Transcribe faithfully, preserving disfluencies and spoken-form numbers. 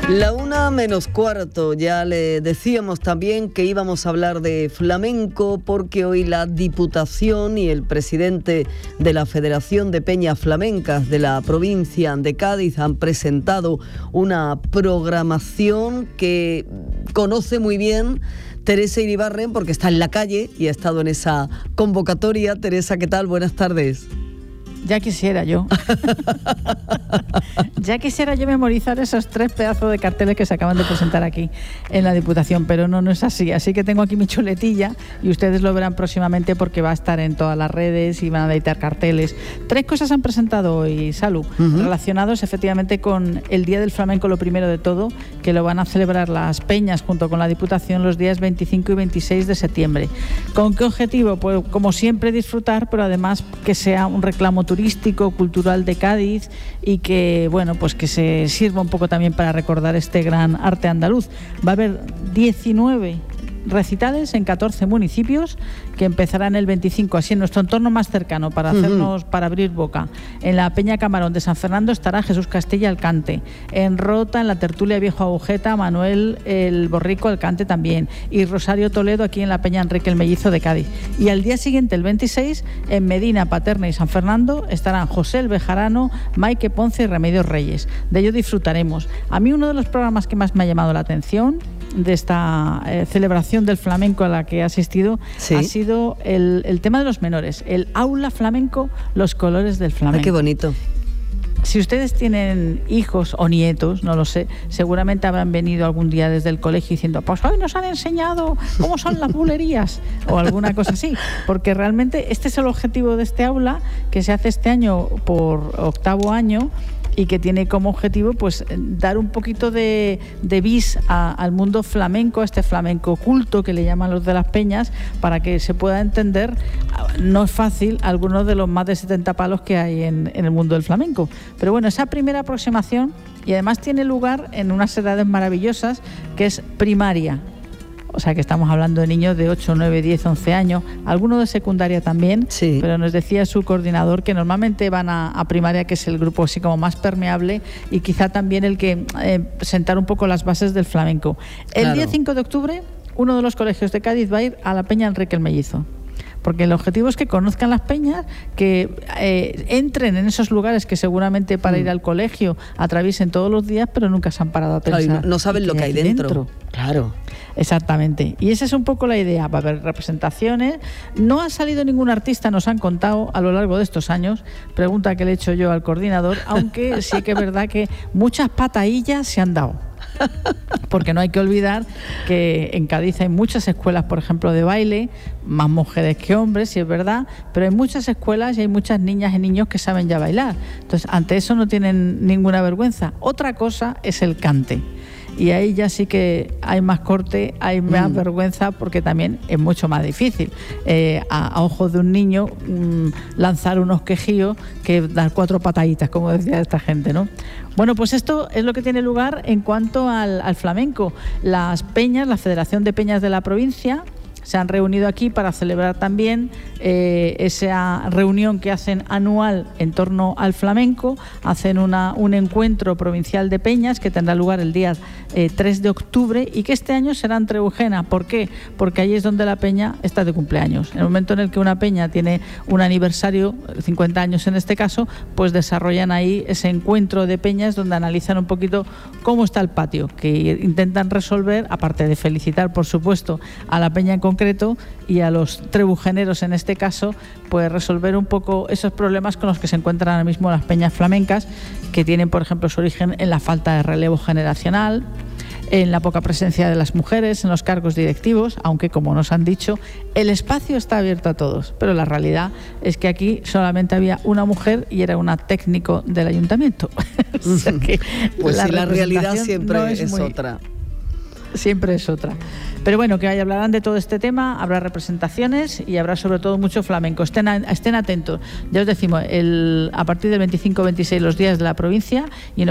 La una menos cuarto, ya le decíamos también que íbamos a hablar de flamenco porque hoy la Diputación y el presidente de la Federación de Peñas Flamencas de la provincia de Cádiz han presentado una programación que conoce muy bien Teresa Iribarren porque está en la calle y ha estado en esa convocatoria. Teresa, ¿qué tal? Buenas tardes. Ya quisiera yo. Ya quisiera yo memorizar esos tres pedazos de carteles que se acaban de presentar aquí en la Diputación, pero no, no es así. Así que tengo aquí mi chuletilla y ustedes lo verán próximamente porque va a estar en todas las redes y van a editar carteles. Tres cosas han presentado hoy, Salu, uh-huh. relacionados efectivamente con el Día del Flamenco, lo primero de todo, que lo van a celebrar las peñas junto con la Diputación los días veinticinco y veintiséis de septiembre. ¿Con qué objetivo? Pues como siempre disfrutar, pero además que sea un reclamo turístico, cultural de Cádiz y que, bueno, pues que se sirva un poco también para recordar este gran arte andaluz. Va a haber diecinueve recitales en catorce municipios que empezarán el veinticinco, así en nuestro entorno más cercano, para hacernos, uh-huh. para abrir boca. En la Peña Camarón de San Fernando estará Jesús Castilla al cante. En Rota, en la tertulia Viejo Agujeta, Manuel el Borrico al cante también. Y Rosario Toledo aquí en la Peña Enrique el Mellizo de Cádiz. Y al día siguiente, el veintiséis, en Medina, Paterna y San Fernando estarán José el Bejarano, Maike Ponce y Remedios Reyes. De ello disfrutaremos. A mí uno de los programas que más me ha llamado la atención de esta eh, celebración del flamenco a la que he asistido, ¿sí?, ha sido el, el tema de los menores, el aula flamenco, los colores del flamenco. Ah, qué bonito. Si ustedes tienen hijos o nietos, no lo sé, seguramente habrán venido algún día desde el colegio diciendo, pues hoy nos han enseñado cómo son las bulerías o alguna cosa así, porque realmente este es el objetivo de este aula que se hace este año por octavo año y que tiene como objetivo pues dar un poquito de, de vis a, al mundo flamenco, a este flamenco culto que le llaman los de las peñas, para que se pueda entender, no es fácil, algunos de los más de setenta palos que hay en, en el mundo del flamenco. Pero bueno, esa primera aproximación, y además tiene lugar en unas edades maravillosas, que es primaria. O sea que estamos hablando de niños de ocho, nueve, diez, once años, algunos de secundaria también, sí. Pero nos decía su coordinador que normalmente van a, a primaria, que es el grupo así como más permeable y quizá también el que eh, sentar un poco las bases del flamenco. El claro. día cinco de octubre, uno de los colegios de Cádiz va a ir a la Peña Enrique el Mellizo. Porque el objetivo es que conozcan las peñas, que eh, entren en esos lugares que seguramente para mm. ir al colegio atraviesen todos los días, pero nunca se han parado a pensar. Claro, no, no saben lo que hay dentro. dentro. Claro. Exactamente. Y esa es un poco la idea. Va a haber representaciones. No ha salido ningún artista, nos han contado a lo largo de estos años. Pregunta que le he hecho yo al coordinador, aunque sí que es verdad que muchas patadillas se han dado. Porque no hay que olvidar que en Cádiz hay muchas escuelas, por ejemplo, de baile, más mujeres que hombres, sí es verdad, pero hay muchas escuelas y hay muchas niñas y niños que saben ya bailar. Entonces, ante eso no tienen ninguna vergüenza. Otra cosa es el cante. Y ahí ya sí que hay más corte, hay más mm. vergüenza, porque también es mucho más difícil eh, a, a ojos de un niño mmm, lanzar unos quejíos que dar cuatro pataditas, como decía esta gente, ¿no? Bueno, pues esto es lo que tiene lugar en cuanto al, al flamenco. Las peñas, la Federación de Peñas de la provincia, se han reunido aquí para celebrar también eh, esa reunión que hacen anual en torno al flamenco. Hacen una, un encuentro provincial de peñas que tendrá lugar el día eh, tres de octubre y que este año será en Trebujena. ¿Por qué? Porque ahí es donde la peña está de cumpleaños. En el momento en el que una peña tiene un aniversario, cincuenta años en este caso, pues desarrollan ahí ese encuentro de peñas donde analizan un poquito cómo está el patio, que intentan resolver, aparte de felicitar, por supuesto, a la peña en concreto, y a los trebujeneros en este caso, pues resolver un poco esos problemas con los que se encuentran ahora mismo las peñas flamencas, que tienen, por ejemplo, su origen en la falta de relevo generacional, en la poca presencia de las mujeres en los cargos directivos, aunque, como nos han dicho, el espacio está abierto a todos, pero la realidad es que aquí solamente había una mujer y era una técnico del ayuntamiento. O sea que pues la, sí, la realidad siempre no es, es muy... otra. Siempre es otra. Pero bueno, que hablarán de todo este tema, habrá representaciones y habrá sobre todo mucho flamenco. Estén, a, estén atentos. Ya os decimos, el, a partir del veinticinco veintiséis los días de la provincia y en